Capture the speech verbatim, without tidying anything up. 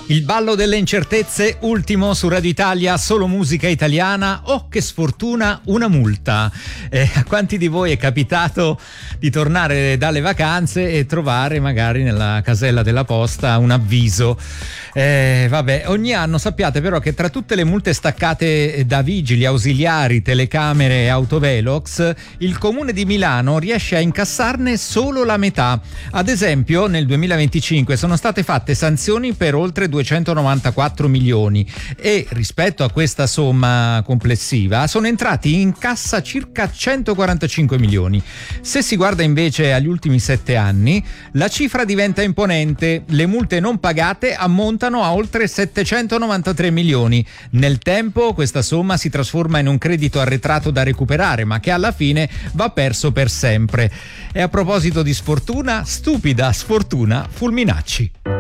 Il ballo delle incertezze, ultimo su Radio Italia, solo musica italiana. Oh, che sfortuna, una multa. Eh, a quanti di voi è capitato di tornare dalle vacanze e trovare magari nella casella della posta un avviso? Eh, vabbè, ogni anno sappiate però che tra tutte le multe staccate da vigili, ausiliari, telecamere e autovelox, il Comune di Milano riesce a incassarne solo la metà. Ad esempio, nel duemilaventicinque sono state fatte sanzioni per oltre duecentonovantaquattro milioni e rispetto a questa somma complessiva sono entrati in cassa circa centoquarantacinque milioni. Se si guarda invece agli ultimi sette anni, la cifra diventa imponente. Le multe non pagate ammontano a oltre settecentonovantatré milioni. Nel tempo questa somma si trasforma in un credito arretrato da recuperare, ma che alla fine va perso per sempre. E a proposito di sfortuna, stupida sfortuna Fulminacci.